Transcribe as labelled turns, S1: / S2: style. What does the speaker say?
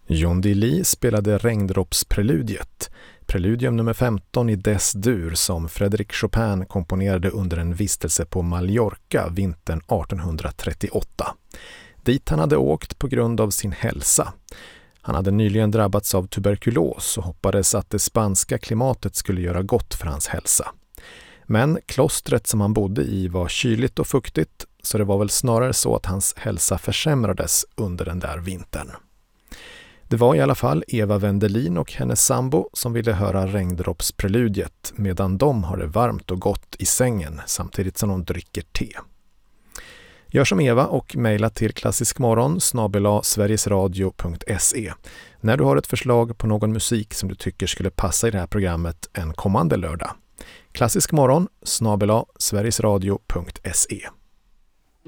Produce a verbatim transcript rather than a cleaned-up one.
S1: John D. Lee spelade Regndroppspreludiet, preludium nummer femton i Des-dur som Frédéric Chopin komponerade under en vistelse på Mallorca vintern arton trettioåtta. Dit han hade åkt på grund av sin hälsa. Han hade nyligen drabbats av tuberkulos och hoppades att det spanska klimatet skulle göra gott för hans hälsa. Men klostret som han bodde i var kyligt och fuktigt, så det var väl snarare så att hans hälsa försämrades under den där vintern. Det var i alla fall Eva Wendelin och hennes sambo som ville höra Regndroppspreludiet medan de har det varmt och gott i sängen samtidigt som de dricker te. Gör som Eva och mejla till klassiskmorgon snabel-a sverigesradio punkt se när du har ett förslag på någon musik som du tycker skulle passa i det här programmet en kommande lördag. klassiskmorgon snabel-a sverigesradio punkt se.